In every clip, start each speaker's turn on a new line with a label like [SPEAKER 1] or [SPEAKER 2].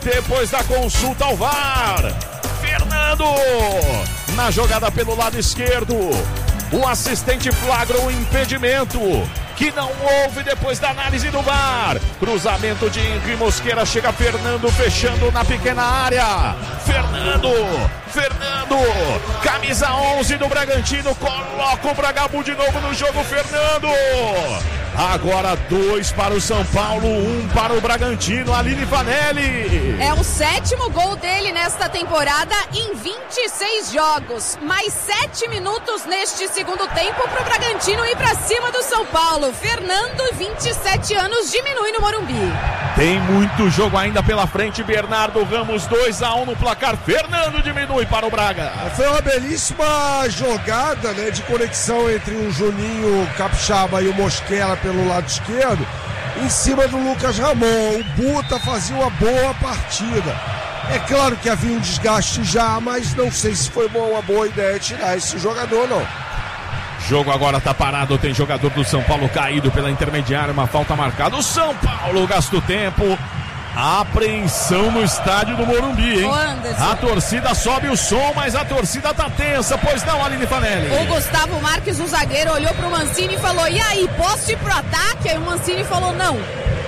[SPEAKER 1] Depois da consulta ao VAR, Fernando, na jogada pelo lado esquerdo, o assistente flagra um impedimento que não houve depois da análise do VAR. Cruzamento de Henry Mosquera, chega Fernando fechando na pequena área. Fernando, camisa 11 do Bragantino, coloca o Bragabu de novo no jogo, Fernando. Agora 2 para o São Paulo, 1 para o Bragantino, Aline Vanelli.
[SPEAKER 2] É o 7º gol dele nesta temporada em 26 jogos. Mais 7 minutos neste segundo tempo para o Bragantino ir para cima do São Paulo. Fernando, 27 anos, diminui no Morumbi.
[SPEAKER 1] Tem muito jogo ainda pela frente. Bernardo Ramos, 2-1 no placar. Fernando diminui para o Braga.
[SPEAKER 3] Foi uma belíssima jogada, né, de conexão entre o Juninho Capixaba e o Mosquera pelo lado esquerdo, em cima do Lucas Ramon. O Buta fazia uma boa partida. É claro que havia um desgaste já, mas não sei se foi uma boa ideia tirar esse jogador, não.
[SPEAKER 1] Jogo agora tá parado, tem jogador do São Paulo caído pela intermediária, uma falta marcada. O São Paulo gasta o tempo. Apreensão no estádio do Morumbi, hein? A torcida sobe o som, mas a torcida tá tensa, pois não, Aline Fanelli?
[SPEAKER 2] O Gustavo Marques, o zagueiro, olhou pro Mancini e falou: e aí, posso ir pro ataque? Aí o Mancini falou: não.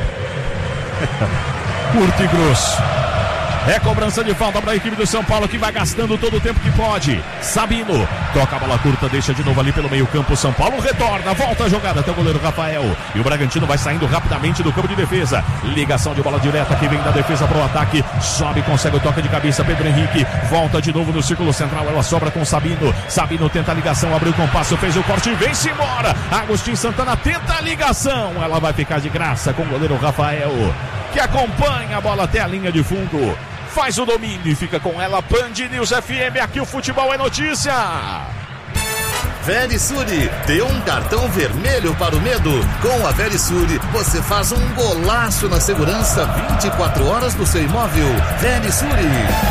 [SPEAKER 1] Curto e grosso. É cobrança de falta para a equipe do São Paulo, que vai gastando todo o tempo que pode. Sabino toca a bola curta, deixa de novo ali pelo meio campo. São Paulo retorna, volta a jogada até o goleiro Rafael. E o Bragantino vai saindo rapidamente do campo de defesa. Ligação de bola direta que vem da defesa para o ataque. Sobe, consegue o toque de cabeça. Pedro Henrique volta de novo no círculo central. Ela sobra com Sabino. Sabino tenta a ligação, abriu o compasso, fez o corte e vem-se embora. Agostinho Santana tenta a ligação. Ela vai ficar de graça com o goleiro Rafael, que acompanha a bola até a linha de fundo. Faz o domínio e fica com ela. Band News FM, aqui o futebol é notícia.
[SPEAKER 4] Verisure, dê um cartão vermelho para o medo. Com a Verisure, você faz um golaço na segurança 24 horas do seu imóvel. Verisure.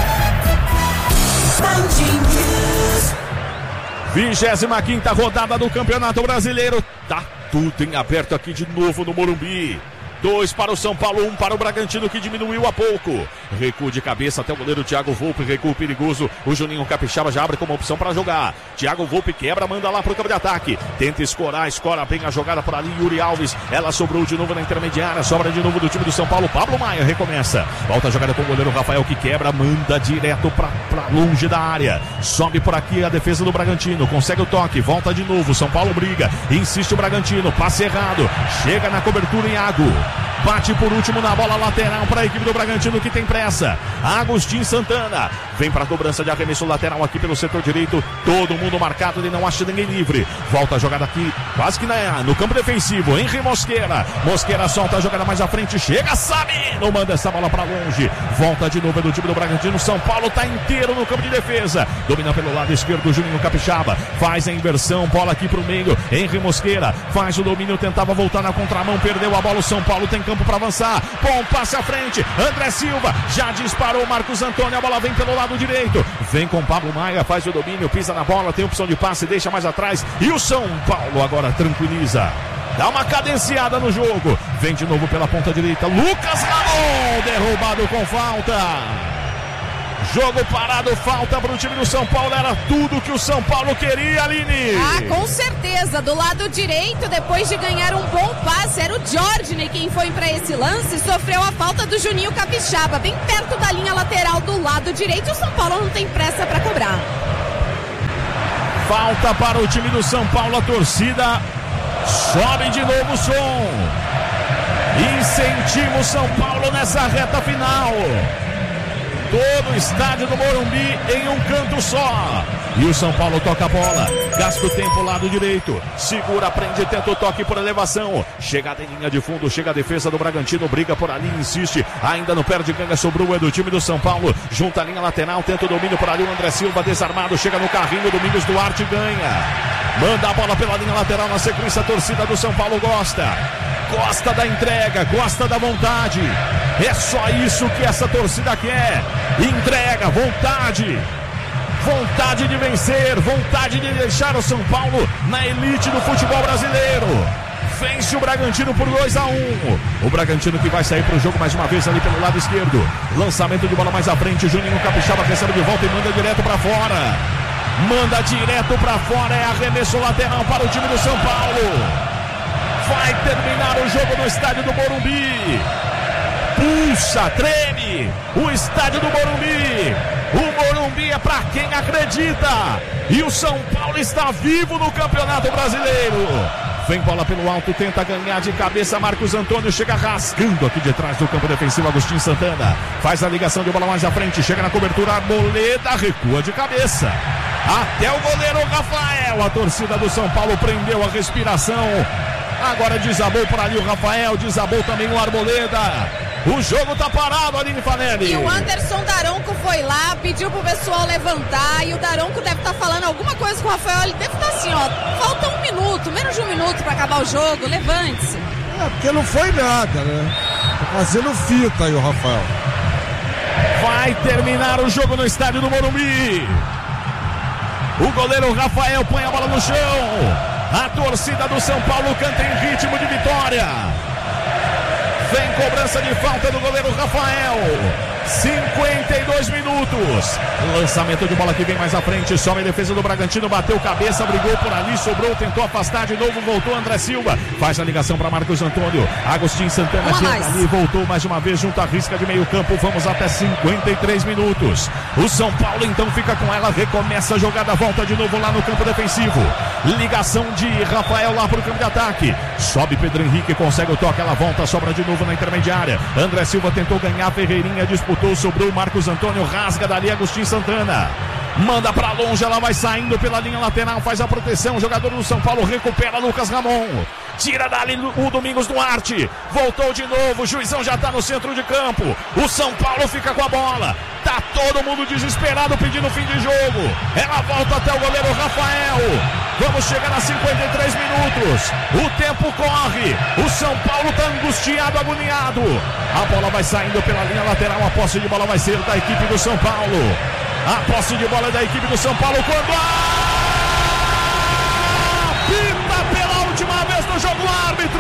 [SPEAKER 1] 25ª rodada do Campeonato Brasileiro. Tá tudo em aberto aqui de novo no Morumbi. 2 para o São Paulo, 1 para o Bragantino, que diminuiu há pouco. Recuo de cabeça até o goleiro Thiago Volpe, recuo perigoso. O Juninho Capixaba já abre como opção para jogar. Thiago Volpe quebra, manda lá para o campo de ataque. Tenta escorar bem a jogada por ali. Yuri Alves, ela sobrou de novo na intermediária. Sobra de novo do time do São Paulo. Pablo Maia recomeça. Volta a jogada com o goleiro Rafael, que quebra, manda direto para longe da área. Sobe por aqui a defesa do Bragantino. Consegue o toque, volta de novo. São Paulo briga, insiste o Bragantino. Passe errado, chega na cobertura Iago. Bate por último na bola lateral para a equipe do Bragantino, que tem pressa. Agostinho Santana vem para a cobrança de arremesso lateral aqui pelo setor direito. Todo mundo marcado, ele não acha ninguém livre. Volta a jogada aqui, quase que no campo defensivo. Henry Mosquera. Mosquera solta a jogada mais à frente. Chega Sabino, manda essa bola para longe. Volta de novo do time do Bragantino. São Paulo está inteiro no campo de defesa. Domina pelo lado esquerdo, Juninho Capixaba. Faz a inversão, bola aqui para o meio. Henry Mosquera faz o domínio, tentava voltar na contramão, perdeu a bola. O São Paulo tem campo para avançar. Bom passe à frente. André Silva já disparou. Marcos Antônio, a bola vem pelo lado direito. Vem com Pablo Maia, faz o domínio, pisa na bola, tem opção de passe, deixa mais atrás. E o São Paulo agora tranquiliza. Dá uma cadenciada no jogo. Vem de novo pela ponta direita. Lucas Ramon, derrubado com falta. Jogo parado, falta para o time do São Paulo. Era tudo que o São Paulo queria, Aline.
[SPEAKER 2] Com certeza. Do lado direito, depois de ganhar um bom passe, era o Jorginho quem foi para esse lance. Sofreu a falta do Juninho Capixaba, bem perto da linha lateral do lado direito. O São Paulo não tem pressa para cobrar.
[SPEAKER 1] Falta para o time do São Paulo. A torcida sobe de novo o som. Incentiva o São Paulo nessa reta final. Todo o estádio do Morumbi em um canto só. E o São Paulo toca a bola. Gasta o tempo, lado direito. Segura, prende, tenta o toque por elevação. Chegada em linha de fundo, chega a defesa do Bragantino. Briga por ali, insiste. Ainda no pé de ganga, sobrou é do time do São Paulo. Junta a linha lateral, tenta o domínio por ali. O André Silva desarmado, chega no carrinho. Domingos Duarte ganha. Manda a bola pela linha lateral na sequência. A torcida do São Paulo gosta. Gosta da entrega, gosta da vontade. É só isso que essa torcida quer. Entrega, vontade. Vontade de vencer, vontade de deixar o São Paulo na elite do futebol brasileiro. vence o Bragantino por 2-1. O Bragantino que vai sair pro jogo mais uma vez ali pelo lado esquerdo. Lançamento de bola mais à frente. Juninho Capixaba recebe de volta e manda direto pra fora. Manda direto pra fora. É arremesso lateral para o time do São Paulo. Vai terminar o jogo no estádio do Morumbi. Pulsa, treme o estádio do Morumbi. O Morumbi é pra quem acredita. E o São Paulo está vivo no Campeonato Brasileiro. Vem bola pelo alto, tenta ganhar de cabeça. Marcos Antônio chega rasgando aqui de trás do campo defensivo. Agostinho Santana faz a ligação de bola mais à frente. Chega na cobertura, Arboleda recua de cabeça. Até o goleiro Rafael. A torcida do São Paulo prendeu a respiração. Agora desabou por ali o Rafael, desabou também o Arboleda. O jogo tá parado ali em Fanelli.
[SPEAKER 2] E o Anderson Daronco foi lá, pediu pro pessoal levantar. E o Daronco deve estar falando alguma coisa com o Rafael. Ele deve estar assim, ó, falta um minuto, menos de um minuto pra acabar o jogo, levante-se.
[SPEAKER 3] Porque não foi nada, né? Tá fazendo fita aí o Rafael.
[SPEAKER 1] Vai terminar o jogo no estádio do Morumbi. O goleiro Rafael põe a bola no chão. A torcida do São Paulo canta em ritmo de vitória. Vem cobrança de falta do goleiro Rafael. 52 minutos. Lançamento de bola que vem mais à frente. Sobe a defesa do Bragantino. Bateu cabeça, brigou por ali, sobrou, tentou afastar de novo. Voltou André Silva. Faz a ligação para Marcos Antônio. Agostinho Santana chega ali. Voltou mais uma vez junto à risca de meio campo. Vamos até 53 minutos. O São Paulo então fica com ela. Recomeça a jogada. Volta de novo lá no campo defensivo. Ligação de Rafael lá para o campo de ataque. Sobe Pedro Henrique. Consegue o toque. Ela volta. Sobra de novo na intermediária. André Silva tentou ganhar. Ferreirinha disputou. Sobrou Marcos Antônio, rasga dali Agostinho Santana, manda pra longe, ela vai saindo pela linha lateral, faz a proteção, o jogador do São Paulo recupera Lucas Ramon, tira dali o Domingos Duarte, voltou de novo, o juizão já tá no centro de campo, o São Paulo fica com a bola, tá todo mundo desesperado pedindo fim de jogo, ela volta até o goleiro Rafael, vamos chegar a 53 minutos, o tempo corre, o São Paulo tá angustiado, agoniado, a bola vai saindo pela linha lateral, a posse de bola vai ser da equipe do São Paulo, a posse de bola é da equipe do São Paulo, quando apita pela última vez no jogo o árbitro,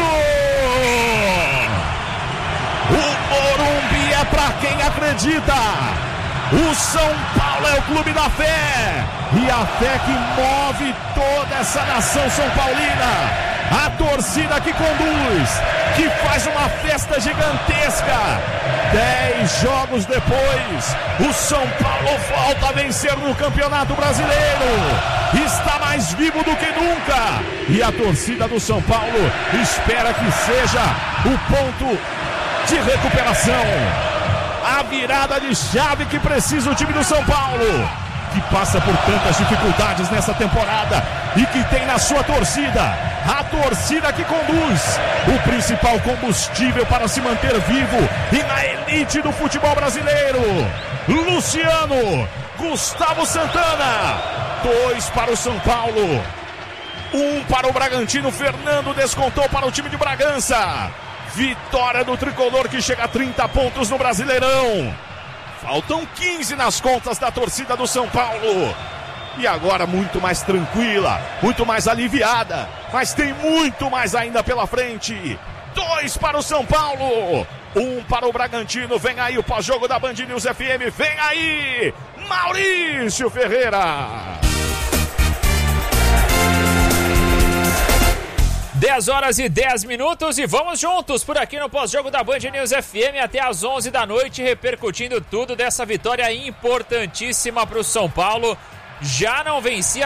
[SPEAKER 1] o Morumbi é pra quem acredita. O São Paulo é o clube da fé. E a fé que move toda essa nação são paulina. A torcida que conduz, que faz uma festa gigantesca. 10 jogos depois, o São Paulo volta a vencer no Campeonato Brasileiro. Está mais vivo do que nunca. E a torcida do São Paulo espera que seja o ponto de recuperação. A virada de chave que precisa o time do São Paulo, que passa por tantas dificuldades nessa temporada e que tem na sua torcida, a torcida que conduz, o principal combustível para se manter vivo e na elite do futebol brasileiro. Luciano, Gustavo Santana, 2 para o São Paulo, 1 para o Bragantino. Fernando descontou para o time de Bragança. Vitória do tricolor que chega a 30 pontos no Brasileirão. Faltam 15 nas contas da torcida do São Paulo. E agora muito mais tranquila, muito mais aliviada. Mas tem muito mais ainda pela frente. 2 para o São Paulo, 1 para o Bragantino. Vem aí o pós-jogo da Band News FM. Vem aí, Maurício Ferreira.
[SPEAKER 5] 10h10 e vamos juntos por aqui no pós-jogo da Band News FM até às 11 da noite, repercutindo tudo dessa vitória importantíssima para o São Paulo. Já não vencia